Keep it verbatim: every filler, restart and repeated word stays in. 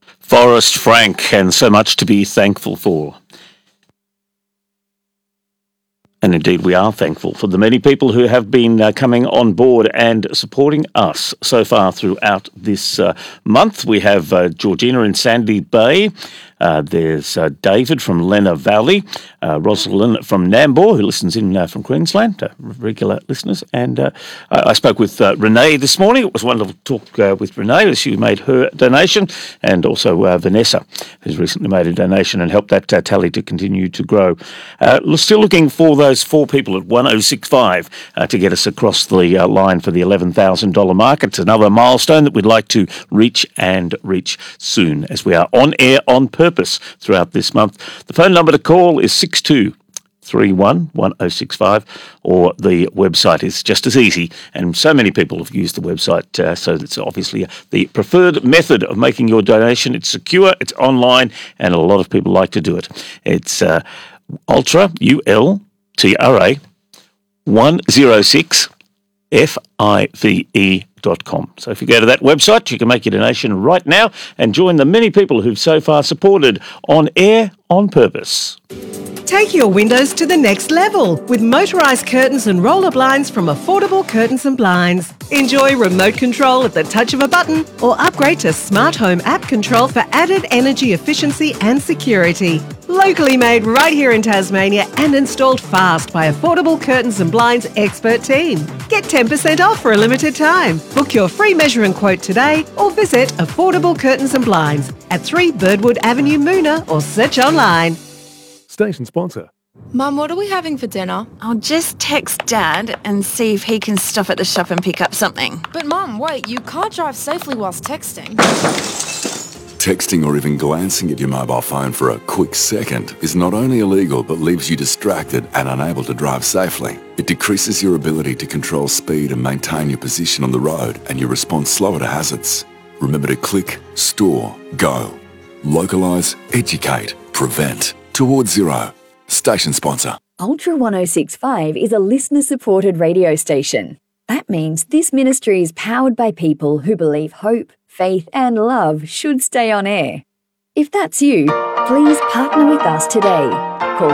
Forrest Frank, and so much to be thankful for. And indeed, we are thankful for the many people who have been uh, coming on board and supporting us so far throughout this uh, month. We have uh, Georgina in Sandy Bay. Uh, there's uh, David from Lenna Valley, uh, Rosalind from Nambour, who listens in uh, from Queensland, uh, regular listeners. And uh, I, I spoke with uh, Renee this morning. It was wonderful to talk uh, with Renee as she made her donation, and also uh, Vanessa, who's recently made a donation and helped that uh, tally to continue to grow. Uh, still looking for those four people at one oh six five uh, to get us across the uh, line for the eleven thousand dollars mark. It's another milestone that we'd like to reach and reach soon, as we are on air on purpose throughout this month. The phone number to call is six two three one one oh six five, or the website is just as easy, and so many people have used the website, uh, so it's obviously the preferred method of making your donation. It's secure, it's online, and a lot of people like to do it. It's uh, Ultra, U L T R A, one oh six F I V E dot com. So if you go to that website, you can make your donation right now and join the many people who've so far supported On Air on Purpose. Take your windows to the next level with motorised curtains and roller blinds from Affordable Curtains and Blinds. Enjoy remote control at the touch of a button, or upgrade to Smart Home app control for added energy efficiency and security. Locally made right here in Tasmania and installed fast by Affordable Curtains and Blinds expert team. Get ten percent off for a limited time. Book your free measure and quote today, or visit Affordable Curtains and Blinds at three Birdwood Avenue, Moona, or search online. Station sponsor. Mum, what are we having for dinner? I'll just text Dad and see if he can stop at the shop and pick up something. But Mum, wait, you can't drive safely whilst texting. Texting or even glancing at your mobile phone for a quick second is not only illegal but leaves you distracted and unable to drive safely. It decreases your ability to control speed and maintain your position on the road, and you respond slower to hazards. Remember to click, store, go. Localise, educate, prevent. Towards Zero. Station sponsor. Ultra one oh six five is a listener-supported radio station. That means this ministry is powered by people who believe hope, faith and love should stay on air. If that's you, please partner with us today.